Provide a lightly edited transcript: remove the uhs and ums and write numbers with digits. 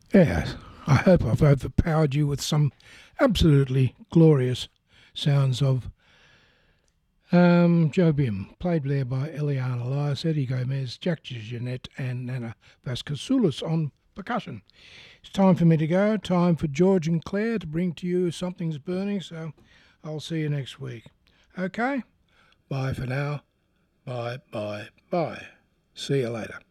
Yes, I hope I've overpowered you with some absolutely glorious sounds of Jobium, played there by Eliana Elias, Eddie Gomez, Jack Jeanette, and Nana Vasconcelos on percussion. It's time for me to go. Time for George and Claire to bring to you Something's Burning, so I'll see you next week. Okay? Bye for now. Bye, bye, bye. See you later.